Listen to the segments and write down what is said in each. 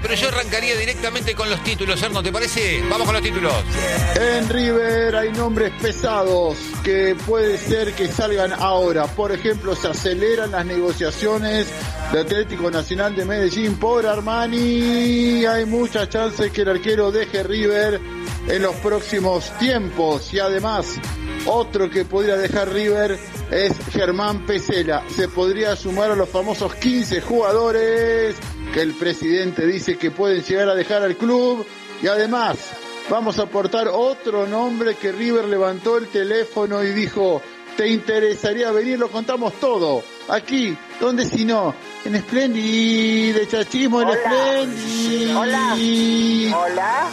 pero yo arrancaría directamente con los títulos, Erno, ¿te parece? Vamos con los títulos. En River hay nombres pesados que puede ser que salgan ahora. Por ejemplo, se aceleran las negociaciones de Atlético Nacional de Medellín por Armani. Hay muchas chances que el arquero deje River en los próximos tiempos. Y además, otro que podría dejar River es Germán Pesela. Se podría sumar a los famosos 15 jugadores que el presidente dice que pueden llegar a dejar al club. Y además, vamos a aportar otro nombre que River levantó el teléfono y dijo: ¿te interesaría venir? Lo contamos todo. Aquí, ¿dónde si no? En Splendid, de chachismo en Splendid. Hola.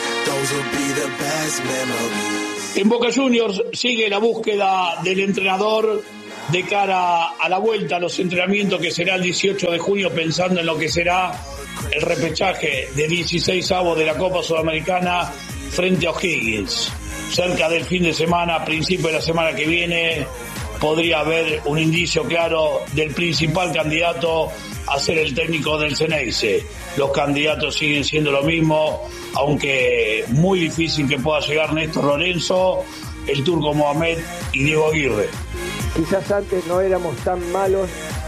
En Boca Juniors sigue la búsqueda del entrenador de cara a la vuelta a los entrenamientos que será el 18 de junio, pensando en lo que será el repechaje de 16avos de la Copa Sudamericana frente a O'Higgins. Cerca del fin de semana, a principio de la semana que viene, podría haber un indicio claro del principal candidato a ser el técnico del Ceneice. Los candidatos siguen siendo lo mismo, aunque muy difícil que pueda llegar Néstor Lorenzo, el Turco Mohamed y Diego Aguirre. Quizás antes no éramos tan malos.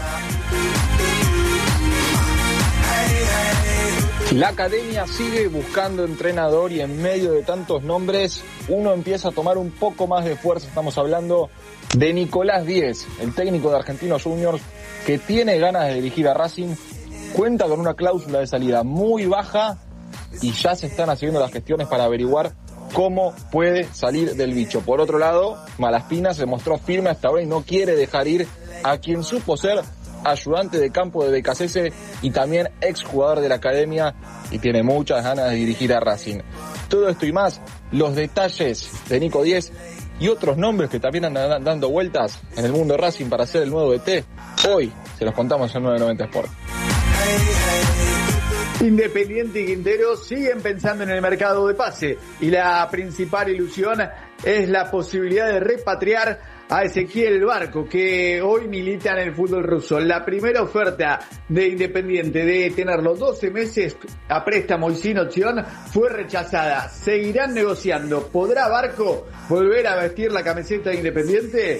La academia sigue buscando entrenador y en medio de tantos nombres uno empieza a tomar un poco más de fuerza. Estamos hablando de Nicolás Díez, el técnico de Argentinos Juniors, que tiene ganas de dirigir a Racing, cuenta con una cláusula de salida muy baja y ya se están haciendo las gestiones para averiguar cómo puede salir del bicho. Por otro lado, Malaspina se mostró firme hasta ahora y no quiere dejar ir a quien supo ser ayudante de campo de Becasese y también exjugador de la academia, y tiene muchas ganas de dirigir a Racing. Todo esto y más, los detalles de Nico Díez y otros nombres que también andan dando vueltas en el mundo de Racing para ser el nuevo DT, hoy se los contamos en 990 Sport. Independiente y Quintero siguen pensando en el mercado de pase y la principal ilusión es la posibilidad de repatriar a Ezequiel Barco, que hoy milita en el fútbol ruso. La primera oferta de Independiente de tenerlo 12 meses a préstamo y sin opción fue rechazada. Seguirán negociando. ¿Podrá Barco volver a vestir la camiseta de Independiente?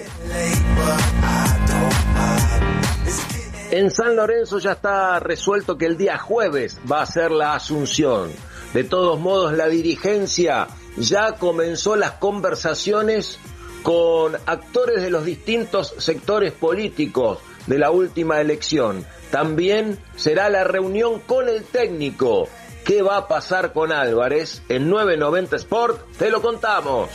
En San Lorenzo ya está resuelto que el día jueves va a ser la asunción. De todos modos, la dirigencia ya comenzó las conversaciones con actores de los distintos sectores políticos de la última elección. También será la reunión con el técnico. ¿Qué va a pasar con Álvarez? En 990 Sport te lo contamos.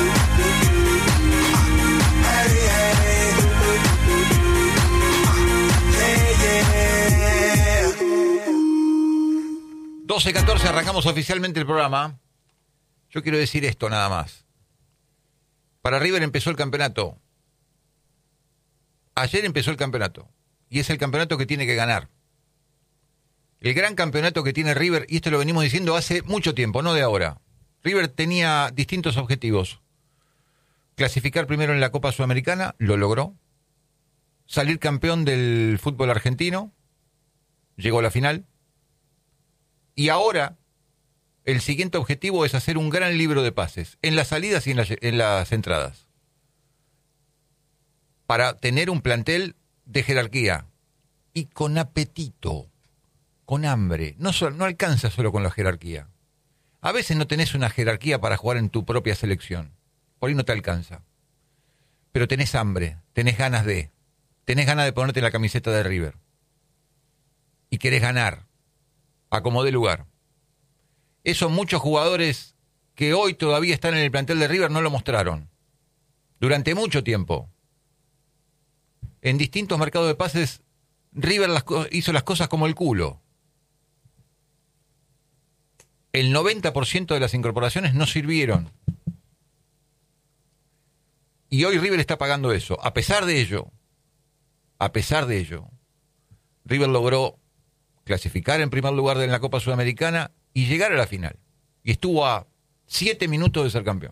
Yeah. 12:14, arrancamos oficialmente el programa. Yo quiero decir esto nada más. Para River empezó el campeonato. Ayer empezó el campeonato. Y es el campeonato que tiene que ganar. El gran campeonato que tiene River, y esto lo venimos diciendo hace mucho tiempo, no de ahora. River tenía distintos objetivos. Clasificar primero en la Copa Sudamericana, lo logró. Salir campeón del fútbol argentino, llegó a la final. Y ahora el siguiente objetivo es hacer un gran libro de pases, en las salidas y en las entradas. Para tener un plantel de jerarquía y con apetito, con hambre. No alcanza solo con la jerarquía. A veces no tenés una jerarquía para jugar en tu propia selección. Por ahí no te alcanza. Pero tenés hambre, tenés ganas de ponerte la camiseta de River. Y querés ganar, a como dé lugar. Eso muchos jugadores que hoy todavía están en el plantel de River no lo mostraron. Durante mucho tiempo. En distintos mercados de pases, River hizo las cosas como el culo. El 90% de las incorporaciones no sirvieron. Y hoy River está pagando eso. A pesar de ello, River logró clasificar en primer lugar en la Copa Sudamericana y llegar a la final. Y estuvo a 7 minutos de ser campeón.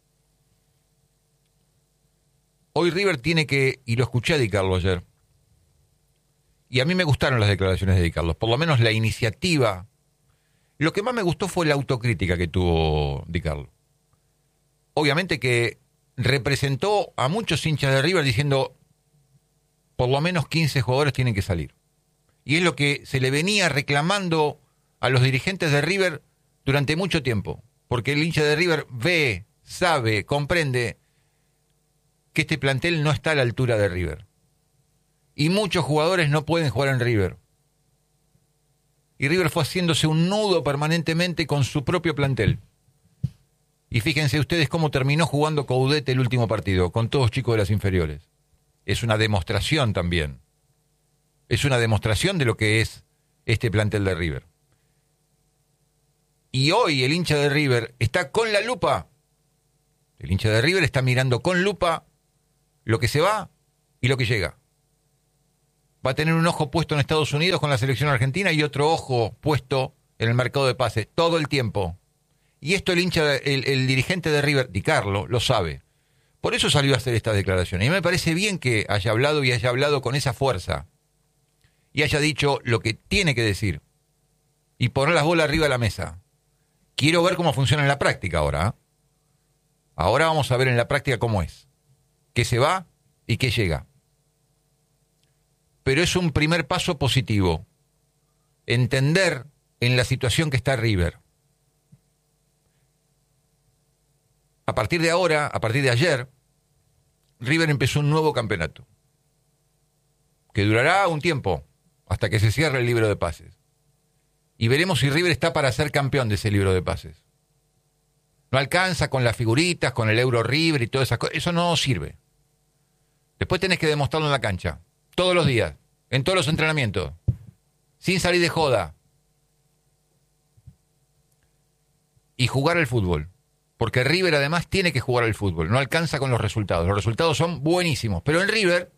Hoy River tiene que, y lo escuché a Di Carlo ayer, y a mí me gustaron las declaraciones de Di Carlo, por lo menos la iniciativa Lo que más me gustó fue la autocrítica que tuvo Di Carlo. Obviamente que representó a muchos hinchas de River diciendo por lo menos 15 jugadores tienen que salir. Y es lo que se le venía reclamando a los dirigentes de River durante mucho tiempo. Porque el hincha de River ve, sabe, comprende que este plantel no está a la altura de River. Y muchos jugadores no pueden jugar en River. Y River fue haciéndose un nudo permanentemente con su propio plantel. Y fíjense ustedes cómo terminó jugando Coudet el último partido, con todos chicos de las inferiores. Es una demostración también. Es una demostración de lo que es este plantel de River. Y hoy el hincha de River está con la lupa. El hincha de River está mirando con lupa lo que se va y lo que llega. Va a tener un ojo puesto en Estados Unidos con la selección argentina y otro ojo puesto en el mercado de pases todo el tiempo. Y esto el dirigente de River, Di Carlo, lo sabe. Por eso salió a hacer esta declaración. Y me parece bien que haya hablado y haya hablado con esa fuerza. Y haya dicho lo que tiene que decir. Y poner las bolas arriba de la mesa. Quiero ver cómo funciona en la práctica ahora. Ahora vamos a ver en la práctica cómo es. Qué se va y qué llega. Pero es un primer paso positivo. Entender en la situación que está River. A partir de ahora, a partir de ayer, River empezó un nuevo campeonato. Que durará un tiempo, hasta que se cierre el libro de pases. Y veremos si River está para ser campeón de ese libro de pases. No alcanza con las figuritas, con el Euro River y todas esas cosas. Eso no sirve. Después tenés que demostrarlo en la cancha. Todos los días. En todos los entrenamientos. Sin salir de joda. Y jugar al fútbol. Porque River además tiene que jugar al fútbol. No alcanza con los resultados. Los resultados son buenísimos. Pero en River,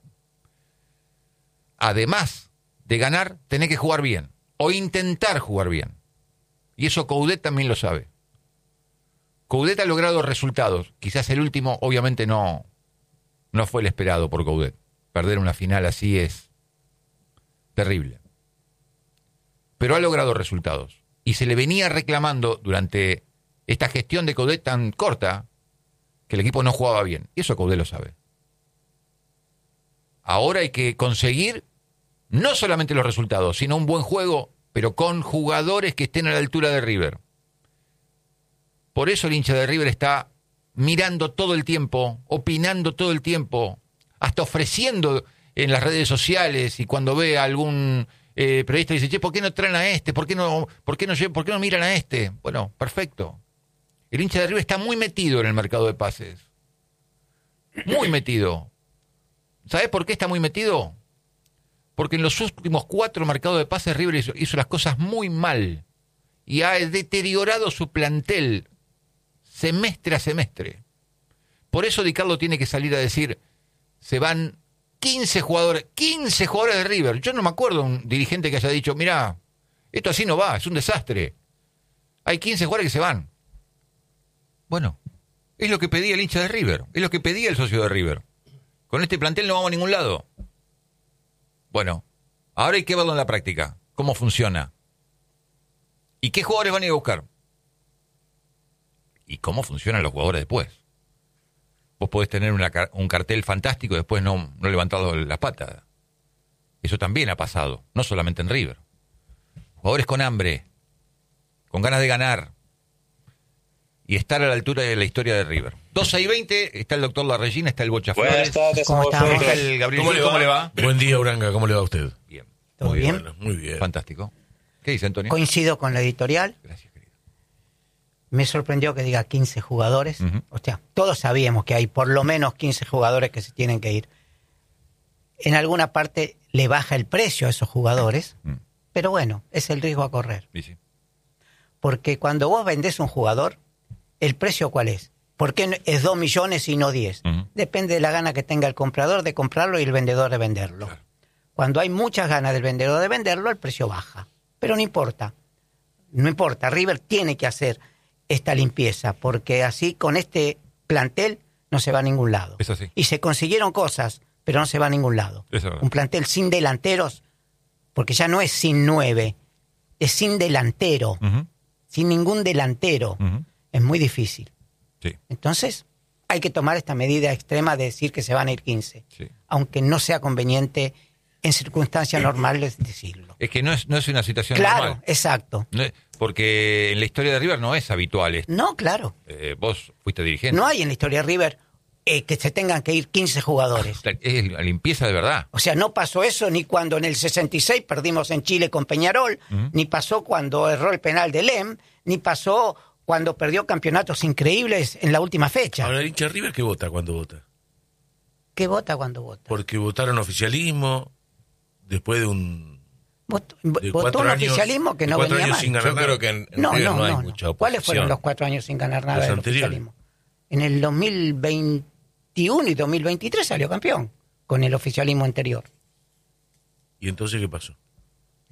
además de ganar, tenés que jugar bien. O intentar jugar bien. Y eso Coudet también lo sabe. Coudet ha logrado resultados. Quizás el último, obviamente, no fue el esperado por Coudet. Perder una final así es terrible. Pero ha logrado resultados. Y se le venía reclamando durante esta gestión de Coudet tan corta que el equipo no jugaba bien. Y eso Coudet lo sabe. Ahora hay que conseguir no solamente los resultados, sino un buen juego, pero con jugadores que estén a la altura de River. Por eso el hincha de River está mirando todo el tiempo, opinando todo el tiempo, hasta ofreciendo en las redes sociales, y cuando ve a algún periodista dice, che, ¿por qué no traen a este? ¿Por qué no miran a este? Bueno, perfecto. El hincha de River está muy metido en el mercado de pases. Muy metido. ¿Sabés por qué está muy metido? Porque en los últimos 4 mercados de pases River hizo las cosas muy mal. Y ha deteriorado su plantel semestre a semestre. Por eso Di Carlo tiene que salir a decir, se van 15 jugadores de River. Yo no me acuerdo de un dirigente que haya dicho, mirá, esto así no va, es un desastre. Hay 15 jugadores que se van. Bueno, es lo que pedía el hincha de River, es lo que pedía el socio de River. Con este plantel no vamos a ningún lado. Bueno, ahora hay que verlo en la práctica, cómo funciona. ¿Y qué jugadores van a ir a buscar? ¿Y cómo funcionan los jugadores después? Vos podés tener un cartel fantástico y después no levantar las patas. Eso también ha pasado, no solamente en River. Jugadores con hambre, con ganas de ganar y estar a la altura de la historia de River. 12:20, está el doctor Larregina, está el Bocha Flores. Está el Gabriel. ¿Cómo le va? Buen día, Uranga, ¿cómo le va a usted? Bien. ¿Todo bien? Bueno, muy bien. Fantástico. ¿Qué dice Antonio? Coincido con la editorial. Gracias, querido. Me sorprendió que diga 15 jugadores. Uh-huh. O sea, todos sabíamos que hay por lo menos 15 jugadores que se tienen que ir. En alguna parte le baja el precio a esos jugadores, pero bueno, es el riesgo a correr. Sí, sí. Porque cuando vos vendés un jugador, ¿el precio cuál es? ¿Por qué es 2 millones y no 10? Uh-huh. Depende de la gana que tenga el comprador de comprarlo y el vendedor de venderlo. Claro. Cuando hay muchas ganas del vendedor de venderlo, el precio baja. Pero no importa. No importa. River tiene que hacer esta limpieza, porque así con este plantel no se va a ningún lado. Es así. Y se consiguieron cosas, pero no se va a ningún lado. Un plantel sin delanteros, porque ya no es sin 9, es sin delantero. Uh-huh. sin ningún delantero, es muy difícil. Sí. Entonces, hay que tomar esta medida extrema de decir que se van a ir 15, Sí. aunque no sea conveniente en circunstancias normales decirlo. Es que no es una situación Claro, normal. exacto. No es- porque en la historia de River no es habitual esto. No, claro. Vos fuiste dirigente. No hay en la historia de River que se tengan que ir 15 jugadores. Es la limpieza de verdad. O sea, no pasó eso ni cuando en el 66 perdimos en Chile con Peñarol, ni pasó cuando erró el penal de Lem, ni pasó cuando perdió campeonatos increíbles en la última fecha. Ahora, el hincha de River, ¿qué vota cuando vota? ¿Qué vota cuando vota? Porque votaron oficialismo después de un... Votó de un 4 años, oficialismo que de no 4 venía años mal. sin ganar Yo nada. creo que en River no hay mucha oposición. ¿Cuáles fueron los 4 años sin ganar nada Los del anteriores. oficialismo? En el 2021 y 2023 salió campeón con el oficialismo anterior. ¿Y entonces qué pasó?